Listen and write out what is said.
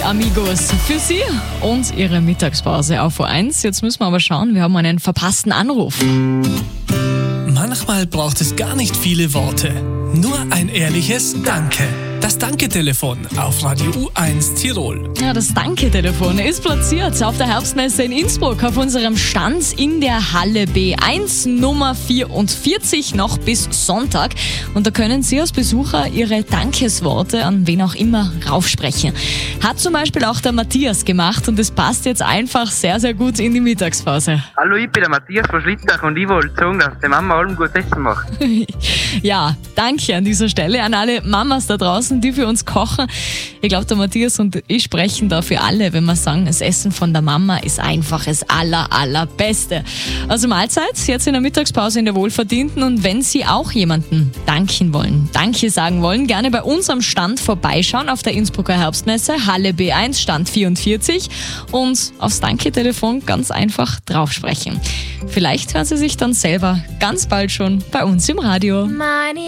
Amigos, für Sie und Ihre Mittagspause auf O1. Jetzt müssen wir aber schauen, wir haben einen verpassten Anruf. Manchmal braucht es gar nicht viele Worte, nur ein ehrliches Danke. Das Danke-Telefon auf Radio U1 Tirol. Ja, das Danke-Telefon ist platziert auf der Herbstmesse in Innsbruck auf unserem Stand in der Halle B1 Nummer 44 noch bis Sonntag. Und da können Sie als Besucher Ihre Dankesworte an wen auch immer raufsprechen. Hat zum Beispiel auch der Matthias gemacht und es passt jetzt einfach sehr, sehr gut in die Mittagspause. Hallo, ich bin der Matthias von Schlittach und ich wollte sagen, dass die Mama allem gutes Essen macht. Ja, danke an dieser Stelle an alle Mamas da draußen, die für uns kochen. Ich glaube, der Matthias und ich sprechen da für alle, wenn wir sagen, das Essen von der Mama ist einfach das Allerbeste. Also Mahlzeit, jetzt in der Mittagspause in der Wohlverdienten. Und wenn Sie auch jemanden danken wollen, Danke sagen wollen, gerne bei uns am Stand vorbeischauen auf der Innsbrucker Herbstmesse, Halle B1, Stand 44 und aufs Danke-Telefon ganz einfach draufsprechen. Vielleicht hören Sie sich dann selber ganz bald schon bei uns im Radio.